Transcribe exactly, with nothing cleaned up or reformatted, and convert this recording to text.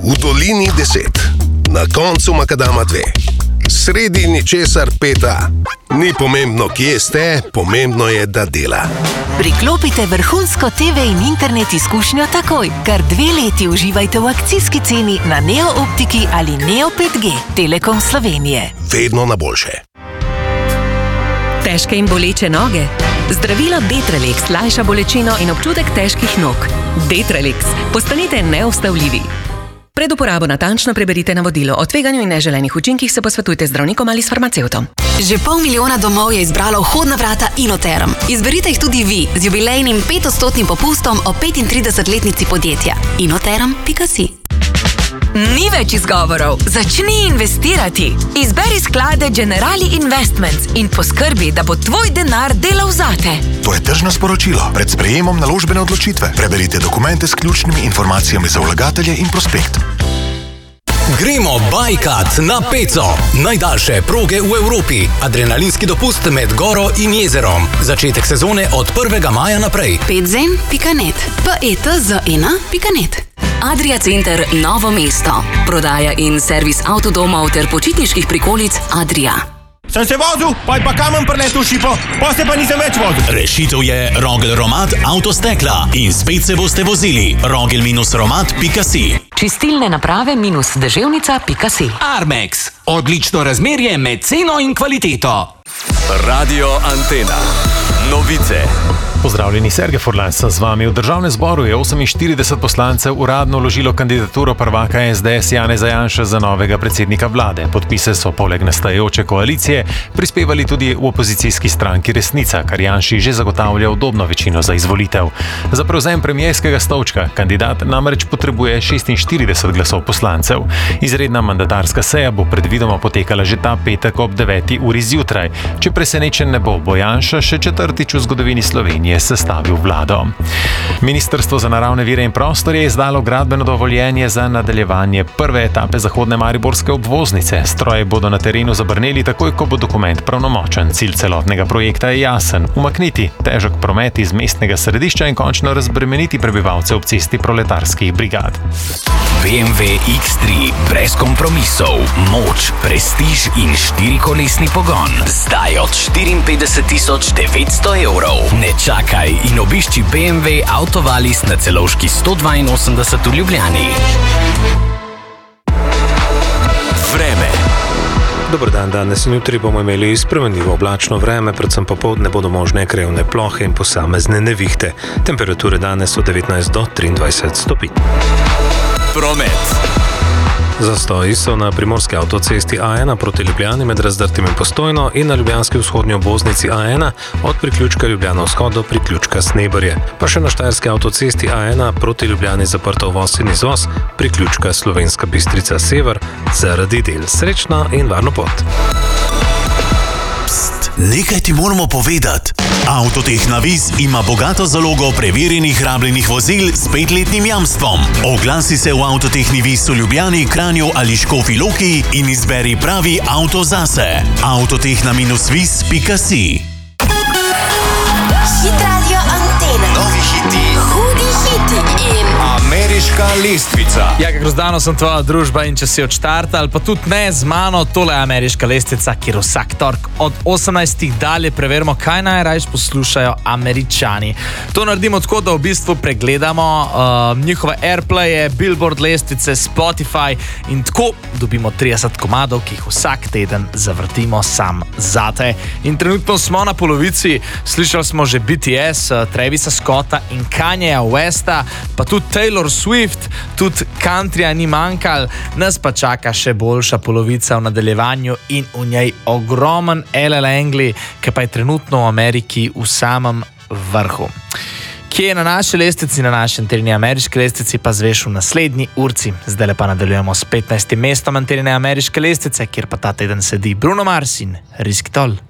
V dolini deset, na koncu makadama dve, sredi ničesar peta. Ni pomembno, kje ste, pomembno je, da dela. Priklopite vrhunsko te ve in internet izkušnjo takoj. Kar dve leti uživajte v akcijski ceni na Neo Optiki ali Neo pet G. Telekom Slovenije. Vedno na boljše. Težke in boleče noge? Zdravilo Detralex lajša bolečino in občutek težkih nog. Detralex. Postanite neustavljivi. Pred uporabo natančno preberite navodilo. O tveganju in neželenih učinkih se posvetujte z zdravnikom ali s farmacevtom. Že pol milijona domov je izbralo vhodna vrata Inoterm. Izberite jih tudi vi z jubilejnim petodstotnim popustom o petintridesetletnici podjetja. inoterm pika si. Ni več izgovorov. Začni investirati. Izberi sklade Generali Investments in poskrbi, da bo tvoj denar delal zate. To je tržno sporočilo. Pred sprejemom naložbene odločitve. Preberite dokumente s ključnimi informacijami za vlagatelje in prospekt. Gremo bajkat na Peco. Najdaljše proge v Evropi. Adrenalinski dopust med goro in jezerom. Začetek sezone od prvega maja naprej. petzen pika net. petzen pika net. Adria Center Novo mesto. Prodaja in servis avtodomov ter počitniških prikolic Adria. Sem se vozil, pa je pa kamen preletel šipo, pa se pa nisem več vozil. Rešitev je Rogel Romat Avtostekla in spet se boste vozili. rogel romat pika si. Čistilne naprave minus deževnica pika si. Armex. Odlično razmerje med ceno in kvaliteto. Radio Antena. Novice. Pozdravljeni, Sergej Furlas z vami. V državnem zboru je oseminštirideset poslancev uradno vložilo kandidaturo prvaka es de es Janeza Janše za novega predsednika vlade. Podpise so poleg nastajajoče koalicije prispevali tudi v opozicijski stranki Resnica, kar Janši že zagotavlja udobno večino za izvolitev. Za prevzem premierskega stolčka kandidat namreč potrebuje šestinštirideset glasov poslancev. Izredna mandatarska seja bo predvidoma potekala že ta petek ob deveti uri zjutraj. Če presenečen ne bo, bo Janša še četrtič v zgodovini Slovenije sestavil vlado. Ministrstvo za naravne vire in prostor je izdalo gradbeno dovoljenje za nadaljevanje prve etape zahodne mariborske obvoznice. Stroji bodo na terenu zabrneli takoj, ko bo dokument pravnomočen. Cilj celotnega projekta je jasen: umakniti težek promet iz mestnega središča in končno razbremeniti prebivalce ob cesti proletarskih brigad. be em ve iks tri. Brez kompromisov. Moč, prestiž in štirikolesni pogon. Zdaj od štiriinpetdeset tisoč devetsto evrov. Ne čakaj in obišči be em ve Autovalis na Celovški sto dvainosemdeset v Ljubljani. Vreme. Dober dan, danes in jutri bomo imeli spremenljivo oblačno vreme, predvsem popoldne bodo možne krajevne plohe in posamezne nevihte. Temperature danes od devetnajst do triindvajset stopinj. Promet. Zastoji so na primorski avtocesti A ena proti Ljubljani med Razdrtim in Postojno in na ljubljanski vzhodnji obvoznici A ena od priključka Ljubljana vzhod do priključka Sneberje. Pa še na štajerski avtocesti A ena proti Ljubljani zaprto uvoz in izvoz priključka Slovenska Bistrica sever zaradi del. Srečna in varno pot. Pst, nekaj ti moramo povedati. Avtotehna Viz ima bogato zalogo preverjenih rabljenih vozil s petletnim jamstvom. Oglasi se v Avtotehni Viz v Ljubljani, Kranju ali Škofji Loki in izberi pravi avto zase. avtotehna viz pika si. Hit Radio Antena. Novi hiti. Hudi hiti in Ameriška lestvica. Ja, kako zdano sem tvoja družba in če si odštartal, pa tudi ne z mano, tole je Ameriška lestvica, kjer vsak tork od osemnajstih dalje preverimo, kaj najrajš poslušajo Američani. To naredimo tako, da v bistvu pregledamo uh, njihove airplaye, Billboard lestvice, Spotify in tako dobimo trideset komadov, ki jih vsak teden zavrtimo sam zate. In trenutno smo na polovici, slišali smo že be te es, uh, Travisa Scotta in Kanyeja Westa, pa tudi Taylor Swift, tudi countryja ni manjkal, nas pa čaka še boljša polovica v nadaljevanju in v njej ogromen el el Angli, ki pa je trenutno v Ameriki v samem vrhu. Kje je na naši lestvici, na naši antenini Ameriške lestvici, pa zveš v naslednji urci. Zdaj pa nadaljujemo s petnajstim mestom antenine Ameriške lestvice, kjer pa ta teden sedi Bruno Mars in Risk Toll.